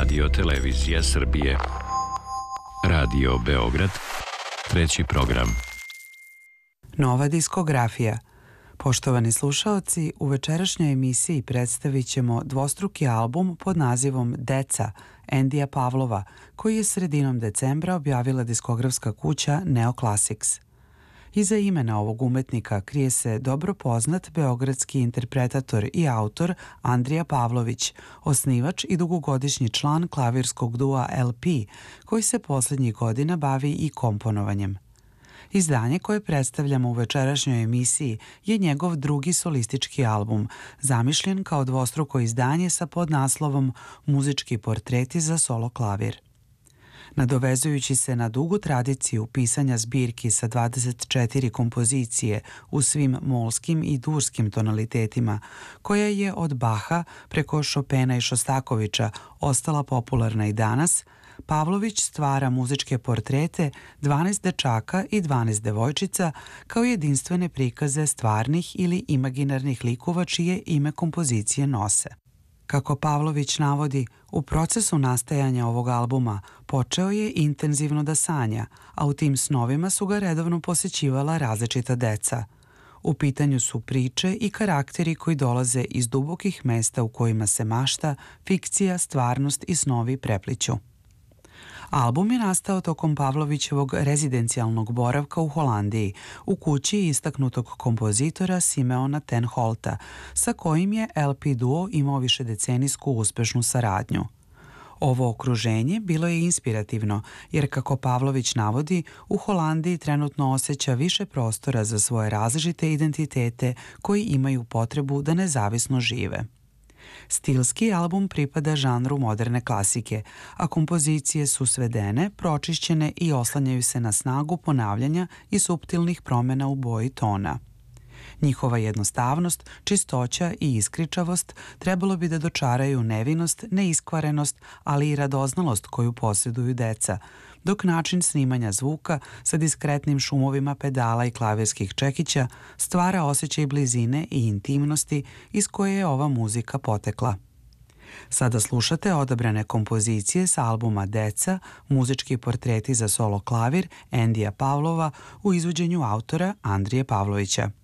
Radio Televizija Srbije. Radio Beograd, treći program. Nova diskografija. Poštovani slušaoci, u večerašnjoj emisiji predstavit ćemo dvostruki album pod nazivom Deca, Endija Pavlova, koji je sredinom decembra objavila diskografska kuća Neoclassics. Iza imena ovog umetnika krije se dobro poznat beogradski interpretator i autor Andrija Pavlović, osnivač i dugogodišnji član klavirskog dua LP, koji se posljednjih godina bavi i komponovanjem. Izdanje koje predstavljamo u večerašnjoj emisiji je njegov drugi solistički album, zamišljen kao dvostruko izdanje sa podnaslovom Muzički portreti za solo klavir. Nadovezujući se na dugu tradiciju pisanja zbirki sa 24 kompozicije u svim molskim i durskim tonalitetima, koja je od Baha preko Chopina i Šostakovića ostala popularna i danas, Pavlović stvara muzičke portrete 12 dečaka i 12 devojčica kao jedinstvene prikaze stvarnih ili imaginarnih likova čije ime kompozicije nose. Kako Pavlović navodi, u procesu nastajanja ovog albuma počeo je intenzivno da sanja, a u tim snovima su ga redovno posećivala različita deca. U pitanju su priče i karakteri koji dolaze iz dubokih mesta u kojima se mašta, fikcija, stvarnost i snovi prepliću. Album je nastao tokom Pavlovićevog rezidencijalnog boravka u Holandiji, u kući istaknutog kompozitora Simeona ten Holta, sa kojim je LP duo imao višedecenijsku uspešnu saradnju. Ovo okruženje bilo je inspirativno, jer kako Pavlović navodi, u Holandiji trenutno osjeća više prostora za svoje različite identitete koji imaju potrebu da nezavisno žive. Stilski album pripada žanru moderne klasike, a kompozicije su svedene, pročišćene i oslanjaju se na snagu ponavljanja i suptilnih promjena u boji tona. Njihova jednostavnost, čistoća i iskričavost trebalo bi da dočaraju nevinost, neiskvarenost, ali i radoznalost koju posjeduju deca, dok način snimanja zvuka sa diskretnim šumovima pedala i klavirskih čekića stvara osjećaj blizine i intimnosti iz koje je ova muzika potekla. Sada slušate odabrane kompozicije s albuma Deca, muzički portreti za solo klavir Endija Pavlova u izvođenju autora Andrije Pavlovića.